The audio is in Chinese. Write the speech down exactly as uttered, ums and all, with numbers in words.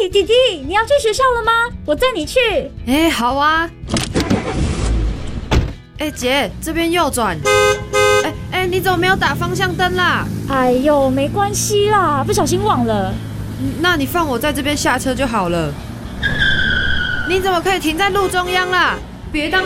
弟弟，你要去学校了吗？我载你去。 哎，好啊。哎，姐，这边右转。哎哎，你怎么没有打方向灯啦？ 哎呦，没关系啦，不小心忘了。 那你放我在这边下车就好了。你怎么可以停在路中央啦？别当